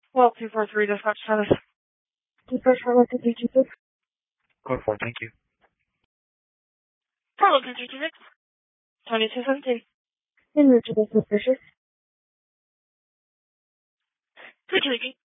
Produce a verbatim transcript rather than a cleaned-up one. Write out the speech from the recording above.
Well, two four three dispatch status. Dispatch Charlotte two two six. Code four, thank you. Charlotte two two six. twenty-two seventeen. En route to the suspicious. Good,